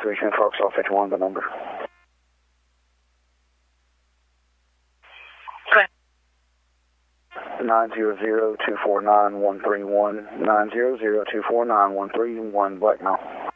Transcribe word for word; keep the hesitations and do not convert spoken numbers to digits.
three, San Fox, off fifty-one, the number. Okay. nine zero zero, two four nine, one three one, nine zero zero, two four nine, one three one, Blackmail.